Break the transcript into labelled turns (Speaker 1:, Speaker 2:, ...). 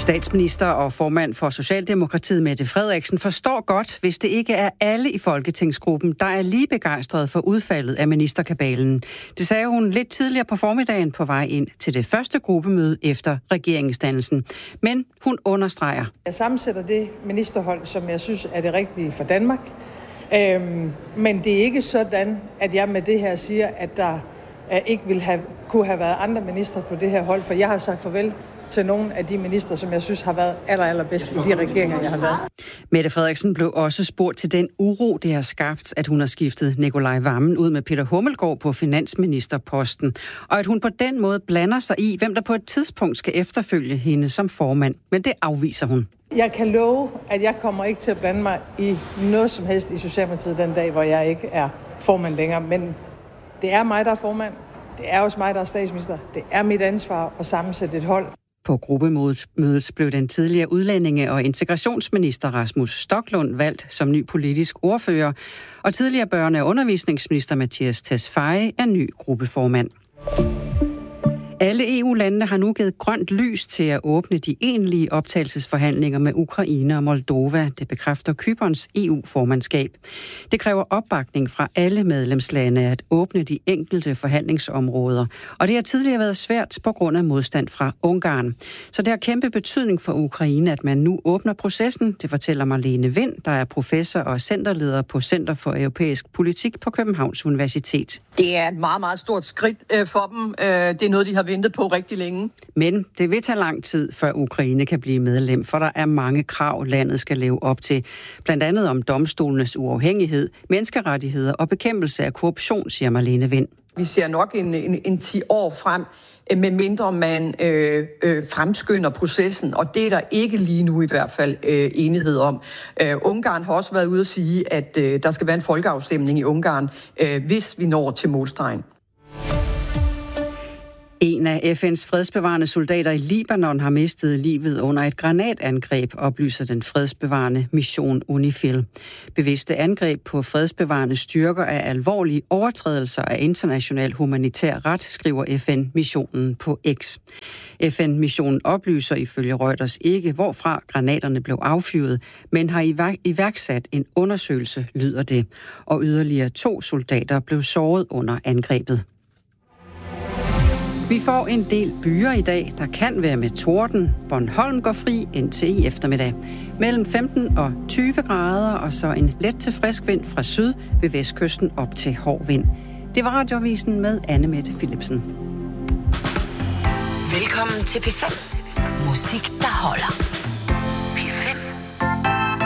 Speaker 1: Statsminister og formand for Socialdemokratiet Mette Frederiksen forstår godt, hvis det ikke er alle i folketingsgruppen, der er lige begejstrede for udfaldet af ministerkabalen. Det sagde hun lidt tidligere på formiddagen på vej ind til det første gruppemøde efter regeringsdannelsen. Men hun understreger.
Speaker 2: Jeg sammensætter det ministerhold, som jeg synes er det rigtige for Danmark. Men det er ikke sådan, at jeg med det her siger, at der ikke kunne have været andre ministre på det her hold, for jeg har sagt farvel til nogle af de minister, som jeg synes har været allerbedst i de regeringer, jeg har været.
Speaker 1: Mette Frederiksen blev også spurgt til den uro, det har skabt, at hun har skiftet Nicolai Wammen ud med Peter Hummelgaard på finansministerposten, og at hun på den måde blander sig i, hvem der på et tidspunkt skal efterfølge hende som formand. Men det afviser hun.
Speaker 2: Jeg kan love, at jeg kommer ikke til at blande mig i noget som helst i Socialdemokratiet den dag, hvor jeg ikke er formand længere. Men det er mig, der er formand. Det er også mig, der er statsminister. Det er mit ansvar at sammensætte et hold.
Speaker 1: På gruppemødet blev den tidligere udlændinge- og integrationsminister Rasmus Stoklund valgt som ny politisk ordfører, og tidligere børne- og undervisningsminister Mattias Tesfaye er ny gruppeformand. Alle EU-landene har nu givet grønt lys til at åbne de egentlige optagelsesforhandlinger med Ukraine og Moldova. Det bekræfter Cyperns EU-formandskab. Det kræver opbakning fra alle medlemslande at åbne de enkelte forhandlingsområder. Og det har tidligere været svært på grund af modstand fra Ungarn. Så det har kæmpe betydning for Ukraine, at man nu åbner processen. Det fortæller Marlene Vind, der er professor og centerleder på Center for Europæisk Politik på Københavns Universitet.
Speaker 3: Det er et meget, meget stort skridt for dem. Det er noget, de har ventet på rigtig længe.
Speaker 1: Men det vil tage lang tid, før Ukraine kan blive medlem, for der er mange krav, landet skal leve op til. Blandt andet om domstolenes uafhængighed, menneskerettigheder og bekæmpelse af korruption, siger Marlene Vind.
Speaker 3: Vi ser nok en 10 år frem, medmindre man fremskynder processen, og det er der ikke lige nu i hvert fald enighed om. Ungarn har også været ude at sige, at der skal være en folkeafstemning i Ungarn, hvis vi når til målstregen.
Speaker 1: En af FN's fredsbevarende soldater i Libanon har mistet livet under et granatangreb, oplyser den fredsbevarende mission UNIFIL. Bevidste angreb på fredsbevarende styrker er alvorlige overtrædelser af international humanitær ret, skriver FN-missionen på X. FN-missionen oplyser ifølge Reuters ikke, hvorfra granaterne blev affyret, men har iværksat en undersøgelse, lyder det. Og yderligere 2 soldater blev såret under angrebet. Vi får en del byer i dag, der kan være med torden. Bornholm går fri indtil i eftermiddag. Mellem 15 og 20 grader, og så en let til frisk vind fra syd ved vestkysten op til hård vind. Det var Radioavisen med Anne-Mette Philipsen.
Speaker 4: Velkommen til P5. Musik, der holder.